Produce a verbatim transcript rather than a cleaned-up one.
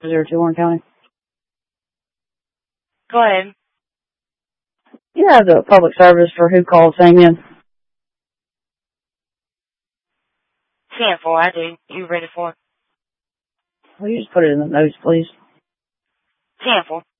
zero two Warren County. Go ahead. You have the public service for who called Samian. ten four, I do. You ready for it? Will you just put it in the notes, please? ten four.